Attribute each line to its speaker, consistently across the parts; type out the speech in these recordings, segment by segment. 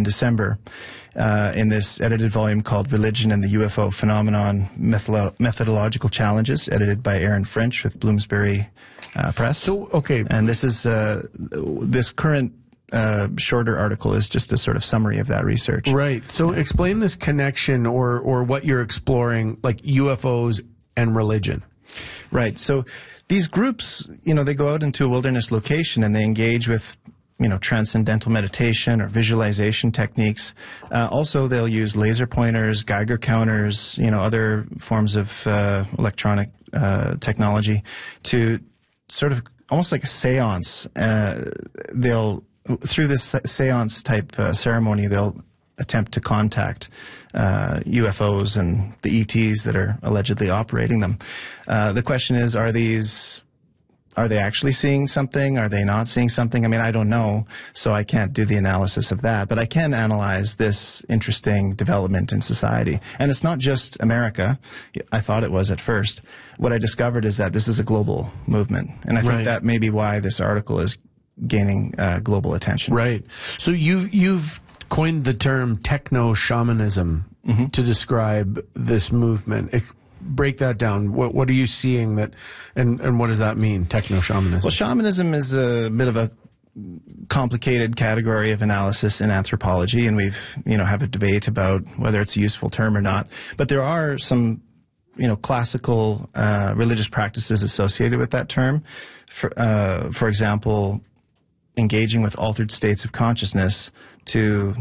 Speaker 1: December in this edited volume called Religion and the UFO Phenomenon, Methodological Challenges, edited by Aaron French with Bloomsbury Press.
Speaker 2: So, okay.
Speaker 1: And this is this current shorter article is just a sort of summary of that research.
Speaker 2: Right. So explain this connection or what you're exploring, like UFOs and religion.
Speaker 1: Right. So these groups, they go out into a wilderness location and they engage with, transcendental meditation or visualization techniques. Also, they'll use laser pointers, Geiger counters, other forms of electronic technology to sort of almost like a seance. Through this seance type ceremony, they'll attempt to contact UFOs and the ETs that are allegedly operating them. The question is, are they actually seeing something? Are they not seeing something? I mean, I don't know, so I can't do the analysis of that. But I can analyze this interesting development in society. And it's not just America. I thought it was at first. What I discovered is that this is a global movement. And I think that may be why this article is gaining global attention.
Speaker 2: Right. So you've coined the term techno-shamanism to describe this movement. Break that down. What are you seeing that, and what does that mean, techno-shamanism?
Speaker 1: Well, shamanism is a bit of a complicated category of analysis in anthropology, and we've, have a debate about whether it's a useful term or not. But there are some, classical religious practices associated with that term. For example, engaging with altered states of consciousness to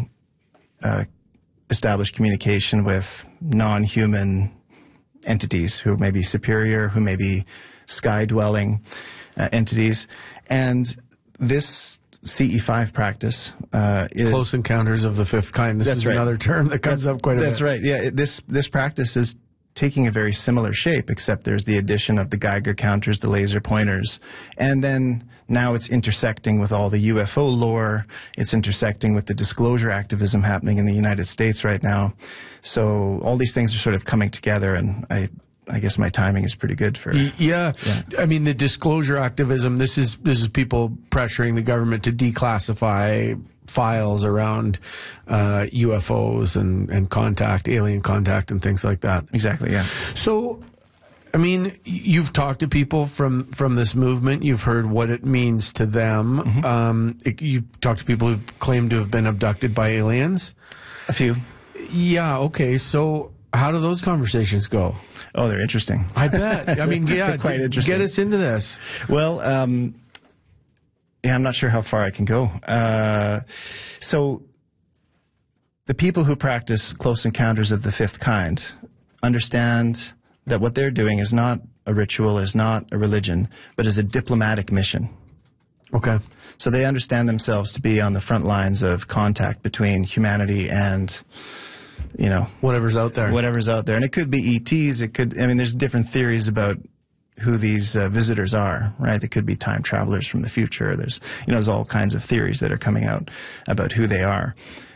Speaker 1: establish communication with non-human entities who may be superior, who may be sky-dwelling entities. And this CE5 practice is...
Speaker 2: Close Encounters of the Fifth Kind. This is another term that comes up quite a bit.
Speaker 1: That's right. Yeah, this practice is taking a very similar shape, except there's the addition of the Geiger counters, the laser pointers, and then now it's intersecting with all the UFO lore. It's intersecting with the disclosure activism happening in the United States right now. So all these things are sort of coming together, and I guess my timing is pretty good for...
Speaker 2: Yeah. I mean, the disclosure activism, this is people pressuring the government to declassify files around UFOs and contact, alien contact, and things like that.
Speaker 1: Exactly, yeah.
Speaker 2: So, I mean, you've talked to people from this movement. You've heard what it means to them. You've talked to people who've claimed to have been abducted by aliens.
Speaker 1: A few.
Speaker 2: Yeah, okay. So how do those conversations go?
Speaker 1: Oh, they're interesting.
Speaker 2: I bet. I mean, yeah,
Speaker 1: quite interesting.
Speaker 2: Get us into this.
Speaker 1: Well, yeah, I'm not sure how far I can go. So the people who practice Close Encounters of the Fifth Kind understand that what they're doing is not a ritual, is not a religion, but is a diplomatic mission.
Speaker 2: Okay.
Speaker 1: So they understand themselves to be on the front lines of contact between humanity and,
Speaker 2: whatever's out there.
Speaker 1: Whatever's out there. And it could be ETs, there's different theories about who these visitors are, right? They could be time travelers from the future. There's all kinds of theories that are coming out about who they are.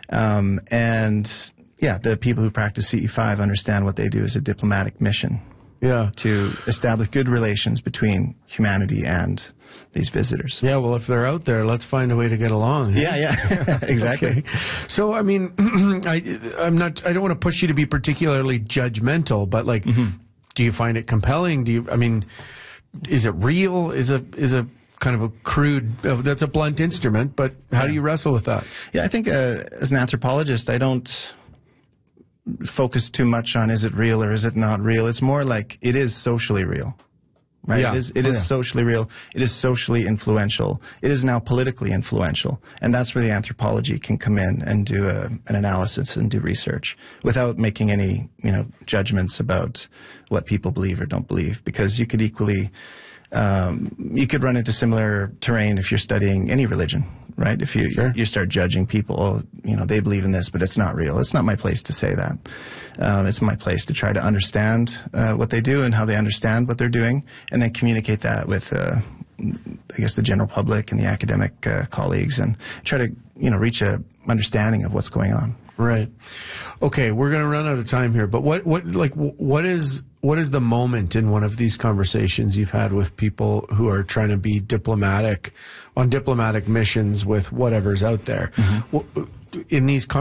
Speaker 1: And yeah, the people who practice CE5 understand what they do as a diplomatic mission.
Speaker 2: Yeah.
Speaker 1: To establish good relations between humanity and these visitors.
Speaker 2: Yeah, well, if they're out there, let's find a way to get along.
Speaker 1: Yeah, exactly.
Speaker 2: Okay. So, I mean, I don't want to push you to be particularly judgmental, but like, do you find it compelling? Is it real? Is a kind of a crude, that's a blunt instrument, but how do you wrestle with that?
Speaker 1: Yeah, I think as an anthropologist, I don't focus too much on is it real or is it not real. It's more like it is socially real. Right?
Speaker 2: Yeah.
Speaker 1: It is socially real. It is socially influential. It is now politically influential. And that's where the anthropology can come in and do an analysis and do research without making any, judgments about what people believe or don't believe. Because you could equally, you could run into similar terrain if you're studying any religion, right? If you start judging people, they believe in this, but it's not real. It's not my place to say that. It's my place to try to understand what they do and how they understand what they're doing, and then communicate that with, I guess, the general public and the academic colleagues, and try to, reach a understanding of what's going on.
Speaker 2: Right. Okay, we're going to run out of time here, but what is the moment in one of these conversations you've had with people who are trying to be diplomatic on diplomatic missions with whatever's out there? In these